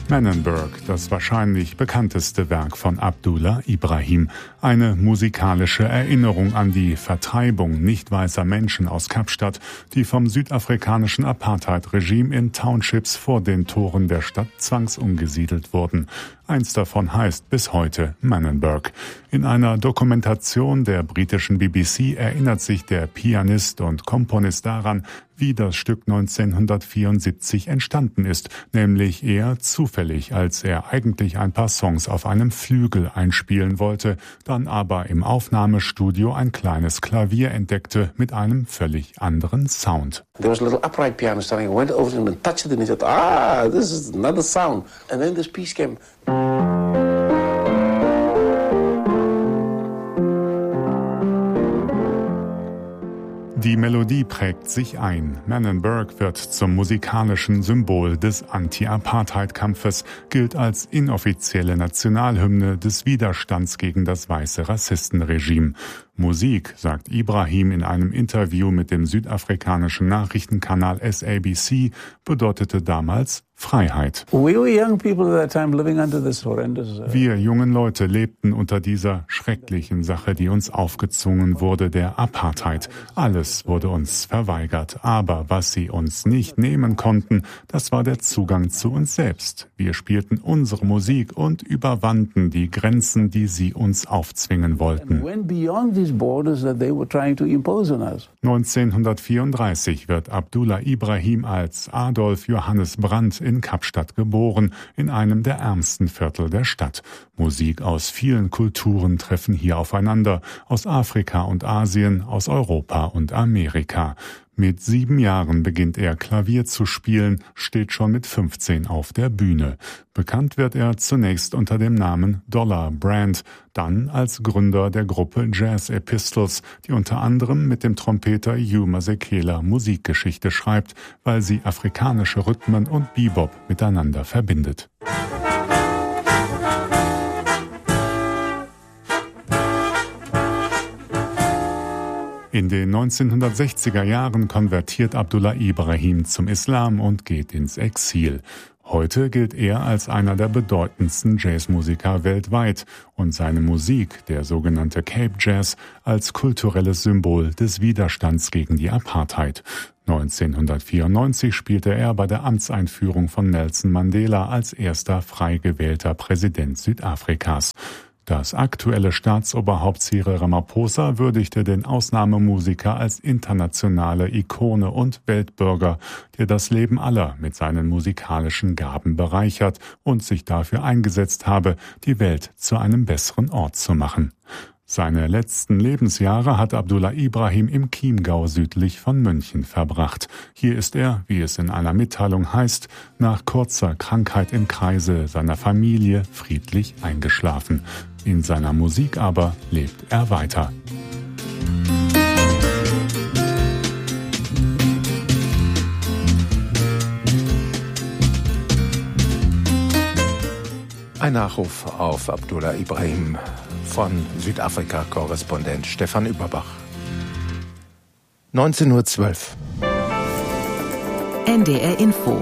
Manenberg, das wahrscheinlich bekannteste Werk von Abdullah Ibrahim. Eine musikalische Erinnerung an die Vertreibung nicht weißer Menschen aus Kapstadt, die vom südafrikanischen Apartheid-Regime in Townships vor den Toren der Stadt zwangsumgesiedelt wurden. Eins davon heißt bis heute Manenberg. In einer Dokumentation der britischen BBC erinnert sich der Pianist und Komponist daran, wie das Stück 1974 entstanden ist, nämlich eher zufällig, als er eigentlich ein paar Songs auf einem Flügel einspielen wollte, dann aber im Aufnahmestudio ein kleines Klavier entdeckte mit einem völlig anderen Sound. There was a little upright piano standing. I went over to him and touched it and he said, this is another sound. And then this piece came. Die Melodie prägt sich ein. Manenberg wird zum musikalischen Symbol des Anti-Apartheid-Kampfes, gilt als inoffizielle Nationalhymne des Widerstands gegen das weiße Rassistenregime. Musik, sagt Ibrahim in einem Interview mit dem südafrikanischen Nachrichtenkanal SABC, bedeutete damals Freiheit. Wir jungen Leute lebten unter dieser schrecklichen Sache, die uns aufgezwungen wurde, der Apartheid. Alles wurde uns verweigert. Aber was sie uns nicht nehmen konnten, das war der Zugang zu uns selbst. Wir spielten unsere Musik und überwanden die Grenzen, die sie uns aufzwingen wollten. 1934 wird Abdullah Ibrahim als Adolf Johannes Brandt in Kapstadt geboren, in einem der ärmsten Viertel der Stadt. Musik aus vielen Kulturen treffen hier aufeinander, aus Afrika und Asien, aus Europa und Amerika. Mit 7 Jahren beginnt er Klavier zu spielen, steht schon mit 15 auf der Bühne. Bekannt wird er zunächst unter dem Namen Dollar Brand, dann als Gründer der Gruppe Jazz Epistles, die unter anderem mit dem Trompeter Hugh Masekela Musikgeschichte schreibt, weil sie afrikanische Rhythmen und Bebop miteinander verbindet. In den 1960er Jahren konvertiert Abdullah Ibrahim zum Islam und geht ins Exil. Heute gilt er als einer der bedeutendsten Jazzmusiker weltweit und seine Musik, der sogenannte Cape Jazz, als kulturelles Symbol des Widerstands gegen die Apartheid. 1994 spielte er bei der Amtseinführung von Nelson Mandela als erster frei gewählter Präsident Südafrikas. Das aktuelle Staatsoberhaupt Cyril Ramaphosa würdigte den Ausnahmemusiker als internationale Ikone und Weltbürger, der das Leben aller mit seinen musikalischen Gaben bereichert und sich dafür eingesetzt habe, die Welt zu einem besseren Ort zu machen. Seine letzten Lebensjahre hat Abdullah Ibrahim im Chiemgau südlich von München verbracht. Hier ist er, wie es in einer Mitteilung heißt, nach kurzer Krankheit im Kreise seiner Familie friedlich eingeschlafen. In seiner Musik aber lebt er weiter. Ein Nachruf auf Abdullah Ibrahim von Südafrika-Korrespondent Stefan Überbach. 19:12 Uhr. NDR Info.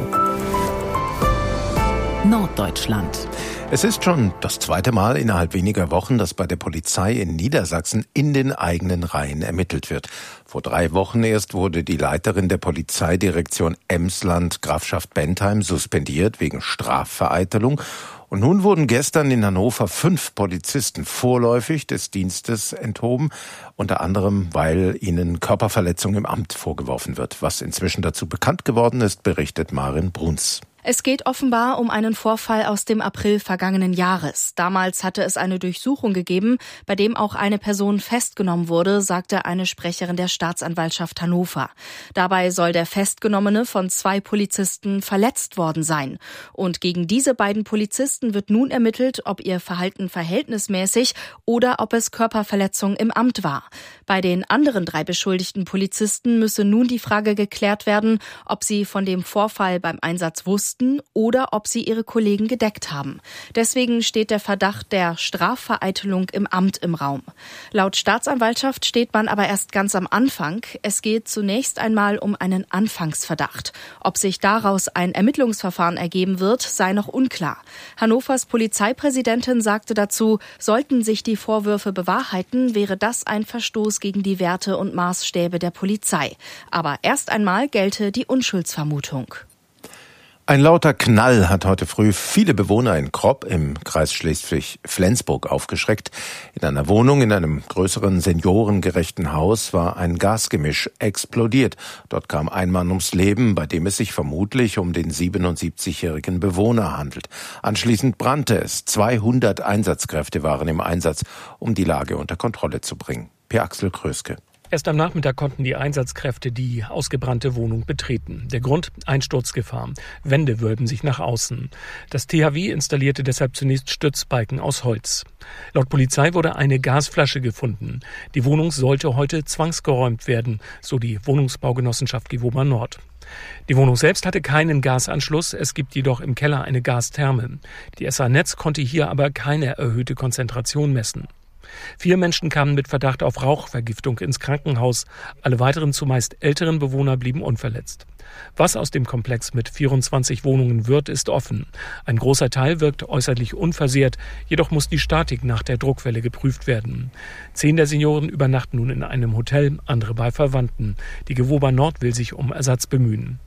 Norddeutschland. Es ist schon das zweite Mal innerhalb weniger Wochen, dass bei der Polizei in Niedersachsen in den eigenen Reihen ermittelt wird. Vor 3 Wochen erst wurde die Leiterin der Polizeidirektion Emsland, Grafschaft Bentheim, suspendiert wegen Strafvereitelung. Und nun wurden gestern in Hannover 5 Polizisten vorläufig des Dienstes enthoben, unter anderem, weil ihnen Körperverletzung im Amt vorgeworfen wird. Was inzwischen dazu bekannt geworden ist, berichtet Maren Bruns. Es geht offenbar um einen Vorfall aus dem April vergangenen Jahres. Damals hatte es eine Durchsuchung gegeben, bei dem auch eine Person festgenommen wurde, sagte eine Sprecherin der Staatsanwaltschaft Hannover. Dabei soll der Festgenommene von 2 Polizisten verletzt worden sein. Und gegen diese beiden Polizisten wird nun ermittelt, ob ihr Verhalten verhältnismäßig oder ob es Körperverletzung im Amt war. Bei den anderen 3 beschuldigten Polizisten müsse nun die Frage geklärt werden, ob sie von dem Vorfall beim Einsatz wussten wussten oder ob sie ihre Kollegen gedeckt haben. Deswegen steht der Verdacht der Strafvereitelung im Amt im Raum. Laut Staatsanwaltschaft steht man aber erst ganz am Anfang. Es geht zunächst einmal um einen Anfangsverdacht. Ob sich daraus ein Ermittlungsverfahren ergeben wird, sei noch unklar. Hannovers Polizeipräsidentin sagte dazu, sollten sich die Vorwürfe bewahrheiten, wäre das ein Verstoß gegen die Werte und Maßstäbe der Polizei. Aber erst einmal gelte die Unschuldsvermutung. Ein lauter Knall hat heute früh viele Bewohner in Kropp im Kreis Schleswig-Flensburg aufgeschreckt. In einer Wohnung in einem größeren seniorengerechten Haus war ein Gasgemisch explodiert. Dort kam ein Mann ums Leben, bei dem es sich vermutlich um den 77-jährigen Bewohner handelt. Anschließend brannte es. 200 Einsatzkräfte waren im Einsatz, um die Lage unter Kontrolle zu bringen. Per-Axel Kröske. Erst am Nachmittag konnten die Einsatzkräfte die ausgebrannte Wohnung betreten. Der Grund: Einsturzgefahr. Wände wölben sich nach außen. Das THW installierte deshalb zunächst Stützbalken aus Holz. Laut Polizei wurde eine Gasflasche gefunden. Die Wohnung sollte heute zwangsgeräumt werden, so die Wohnungsbaugenossenschaft Gewoba Nord. Die Wohnung selbst hatte keinen Gasanschluss, es gibt jedoch im Keller eine Gastherme. Die SA Netz konnte hier aber keine erhöhte Konzentration messen. 4 Menschen kamen mit Verdacht auf Rauchvergiftung ins Krankenhaus. Alle weiteren, zumeist älteren Bewohner blieben unverletzt. Was aus dem Komplex mit 24 Wohnungen wird, ist offen. Ein großer Teil wirkt äußerlich unversehrt, jedoch muss die Statik nach der Druckwelle geprüft werden. 10 der Senioren übernachten nun in einem Hotel, andere bei Verwandten. Die Gewoba Nord will sich um Ersatz bemühen.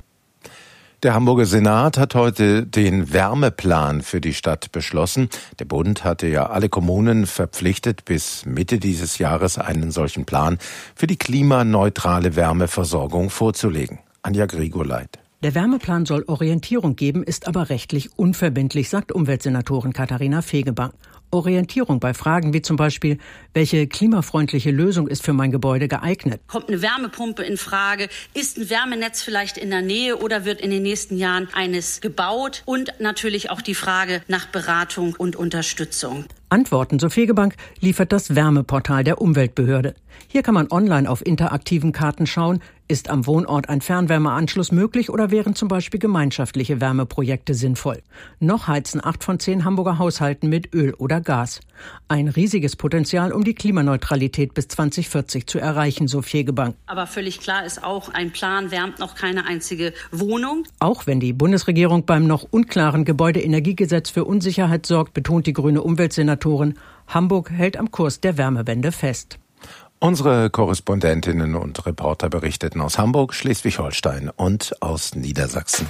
Der Hamburger Senat hat heute den Wärmeplan für die Stadt beschlossen. Der Bund hatte ja alle Kommunen verpflichtet, bis Mitte dieses Jahres einen solchen Plan für die klimaneutrale Wärmeversorgung vorzulegen. Anja Grigoleit. Der Wärmeplan soll Orientierung geben, ist aber rechtlich unverbindlich, sagt Umweltsenatorin Katharina Fegebank. Orientierung bei Fragen wie zum Beispiel, welche klimafreundliche Lösung ist für mein Gebäude geeignet? Kommt eine Wärmepumpe in Frage? Ist ein Wärmenetz vielleicht in der Nähe oder wird in den nächsten Jahren eines gebaut? Und natürlich auch die Frage nach Beratung und Unterstützung. Antworten, so Fegebank, liefert das Wärmeportal der Umweltbehörde. Hier kann man online auf interaktiven Karten schauen, ist am Wohnort ein Fernwärmeanschluss möglich oder wären zum Beispiel gemeinschaftliche Wärmeprojekte sinnvoll. Noch heizen 8 von 10 Hamburger Haushalten mit Öl oder Gas. Ein riesiges Potenzial, um die Klimaneutralität bis 2040 zu erreichen, so Fegebank. Aber völlig klar ist auch, ein Plan wärmt noch keine einzige Wohnung. Auch wenn die Bundesregierung beim noch unklaren Gebäudeenergiegesetz für Unsicherheit sorgt, betont die grüne Umweltsenatorin, Hamburg hält am Kurs der Wärmewende fest. Unsere Korrespondentinnen und Reporter berichteten aus Hamburg, Schleswig-Holstein und aus Niedersachsen.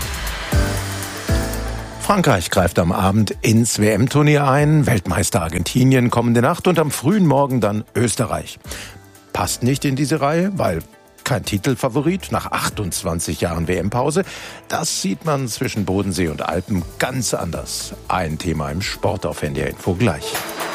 Frankreich greift am Abend ins WM-Turnier ein, Weltmeister Argentinien kommende Nacht und am frühen Morgen dann Österreich. Passt nicht in diese Reihe, weil kein Titelfavorit nach 28 Jahren WM-Pause. Das sieht man zwischen Bodensee und Alpen ganz anders. Ein Thema im Sport auf NDR Info gleich.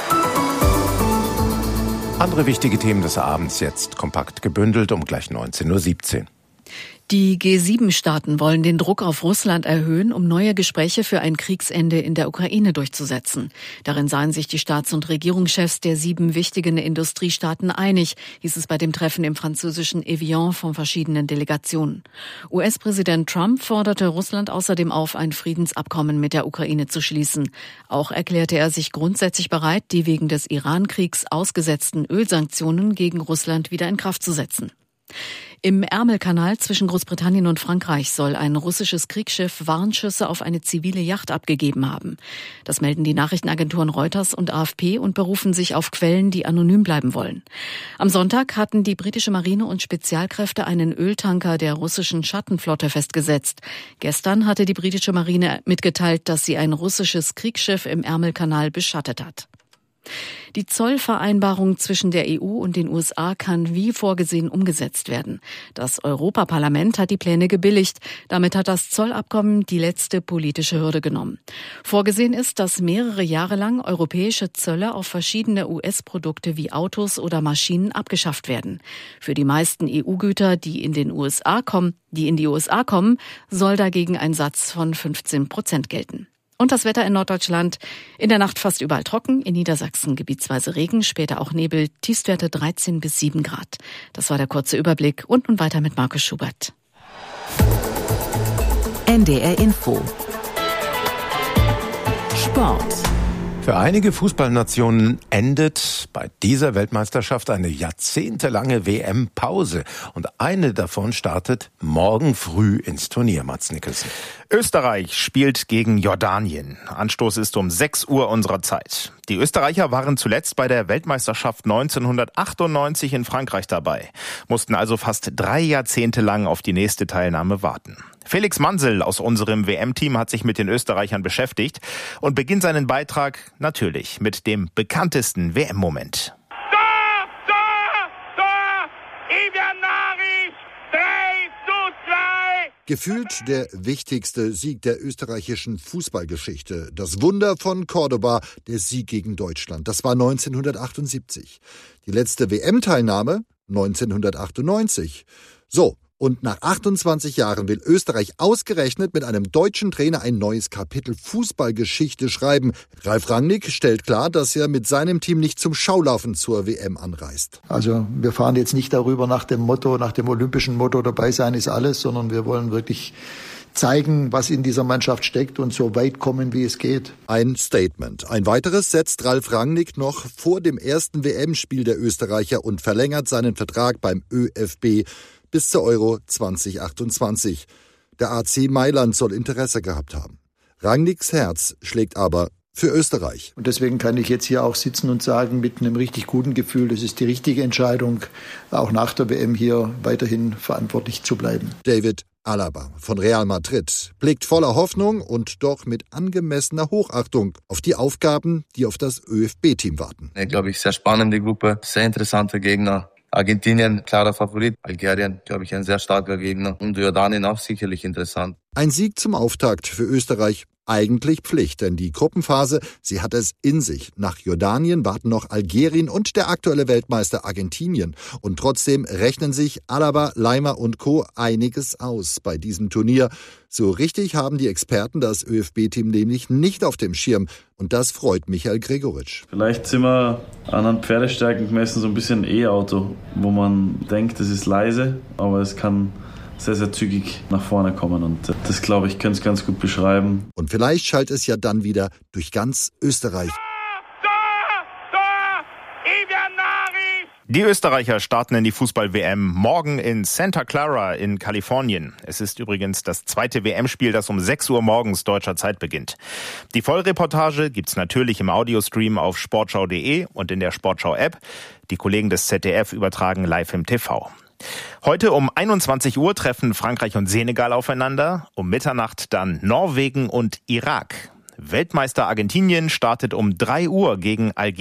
Andere wichtige Themen des Abends jetzt kompakt gebündelt um gleich 19:17 Uhr. Die G7-Staaten wollen den Druck auf Russland erhöhen, um neue Gespräche für ein Kriegsende in der Ukraine durchzusetzen. Darin seien sich die Staats- und Regierungschefs der 7 wichtigen Industriestaaten einig, hieß es bei dem Treffen im französischen Evian von verschiedenen Delegationen. US-Präsident Trump forderte Russland außerdem auf, ein Friedensabkommen mit der Ukraine zu schließen. Auch erklärte er sich grundsätzlich bereit, die wegen des Iran-Kriegs ausgesetzten Ölsanktionen gegen Russland wieder in Kraft zu setzen. Im Ärmelkanal zwischen Großbritannien und Frankreich soll ein russisches Kriegsschiff Warnschüsse auf eine zivile Yacht abgegeben haben. Das melden die Nachrichtenagenturen Reuters und AFP und berufen sich auf Quellen, die anonym bleiben wollen. Am Sonntag hatten die britische Marine und Spezialkräfte einen Öltanker der russischen Schattenflotte festgesetzt. Gestern hatte die britische Marine mitgeteilt, dass sie ein russisches Kriegsschiff im Ärmelkanal beschattet hat. Die Zollvereinbarung zwischen der EU und den USA kann wie vorgesehen umgesetzt werden. Das Europaparlament hat die Pläne gebilligt. Damit hat das Zollabkommen die letzte politische Hürde genommen. Vorgesehen ist, dass mehrere Jahre lang europäische Zölle auf verschiedene US-Produkte wie Autos oder Maschinen abgeschafft werden. Für die meisten EU-Güter, die in die USA kommen, soll dagegen ein Satz von 15% gelten. Und das Wetter in Norddeutschland: in der Nacht fast überall trocken, in Niedersachsen gebietsweise Regen, später auch Nebel, Tiefstwerte 13 bis 7 Grad. Das war der kurze Überblick und nun weiter mit Markus Schubert. NDR Info. Sport. Für einige Fußballnationen endet bei dieser Weltmeisterschaft eine jahrzehntelange WM-Pause. Und eine davon startet morgen früh ins Turnier, Mats Nicholson. Österreich spielt gegen Jordanien. Anstoß ist um 6 Uhr unserer Zeit. Die Österreicher waren zuletzt bei der Weltmeisterschaft 1998 in Frankreich dabei, mussten also fast 3 Jahrzehnte lang auf die nächste Teilnahme warten. Felix Mansell aus unserem WM-Team hat sich mit den Österreichern beschäftigt und beginnt seinen Beitrag natürlich mit dem bekanntesten WM-Moment. Gefühlt der wichtigste Sieg der österreichischen Fußballgeschichte. Das Wunder von Cordoba, der Sieg gegen Deutschland. Das war 1978. Die letzte WM-Teilnahme 1998. So, und nach 28 Jahren will Österreich ausgerechnet mit einem deutschen Trainer ein neues Kapitel Fußballgeschichte schreiben. Ralf Rangnick stellt klar, dass er mit seinem Team nicht zum Schaulaufen zur WM anreist. Also wir fahren jetzt nicht darüber nach dem olympischen Motto, dabei sein ist alles, sondern wir wollen wirklich zeigen, was in dieser Mannschaft steckt und so weit kommen, wie es geht. Ein Statement. Ein weiteres setzt Ralf Rangnick noch vor dem ersten WM-Spiel der Österreicher und verlängert seinen Vertrag beim ÖFB bis zur Euro 2028. Der AC Mailand soll Interesse gehabt haben. Rangnicks Herz schlägt aber für Österreich. Und deswegen kann ich jetzt hier auch sitzen und sagen, mit einem richtig guten Gefühl, das ist die richtige Entscheidung, auch nach der WM hier weiterhin verantwortlich zu bleiben. David Alaba von Real Madrid blickt voller Hoffnung und doch mit angemessener Hochachtung auf die Aufgaben, die auf das ÖFB-Team warten. Glaube ich, sehr spannende Gruppe, sehr interessante Gegner. Argentinien, klarer Favorit. Algerien, glaube ich, ein sehr starker Gegner. Und Jordanien auch sicherlich interessant. Ein Sieg zum Auftakt für Österreich. Eigentlich Pflicht, denn die Gruppenphase, sie hat es in sich. Nach Jordanien warten noch Algerien und der aktuelle Weltmeister Argentinien. Und trotzdem rechnen sich Alaba, Leimer und Co. einiges aus bei diesem Turnier. So richtig haben die Experten das ÖFB-Team nämlich nicht auf dem Schirm. Und das freut Michael Gregoritsch. Vielleicht sind wir anhand Pferdestärken gemessen so ein bisschen E-Auto, wo man denkt, es ist leise, aber es kann sehr, sehr zügig nach vorne kommen. Und das, glaube ich, könnte es ganz gut beschreiben. Und vielleicht schallt es ja dann wieder durch ganz Österreich. Die Österreicher starten in die Fußball-WM morgen in Santa Clara in Kalifornien. Es ist übrigens das zweite WM-Spiel, das um 6 Uhr morgens deutscher Zeit beginnt. Die Vollreportage gibt's natürlich im Audiostream auf sportschau.de und in der Sportschau-App. Die Kollegen des ZDF übertragen live im TV. Heute um 21 Uhr treffen Frankreich und Senegal aufeinander, um Mitternacht dann Norwegen und Irak. Weltmeister Argentinien startet um 3 Uhr gegen Algerien.